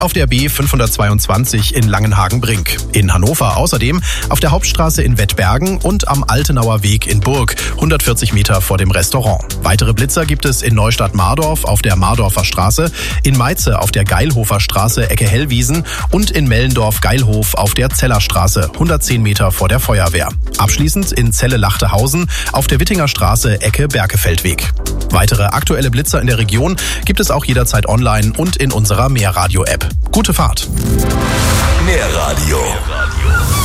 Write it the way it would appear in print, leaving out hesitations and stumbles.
auf der B522 in Langenhagen-Brink. In Hannover außerdem auf der Hauptstraße in Wettbergen und am Altenauer Weg in Burg, 140 Meter vor dem Restaurant. Weitere Blitzer gibt es in Neustadt-Mardorf auf der Mardorfer Straße, in Meize auf der Geilhofer Straße Ecke Hellwiesen und in Mellendorf-Geilhof auf der Zellerstraße, 110 Meter vor der Feuerwehr. Abschließend in Celle-Lachte-Hausen auf der Wittinger Straße Ecke Berkefeldweg. Weitere aktuelle Blitzer in der Region gibt es auch jederzeit online und in unserer Mehrradio-App. Gute Fahrt! Mehrradio.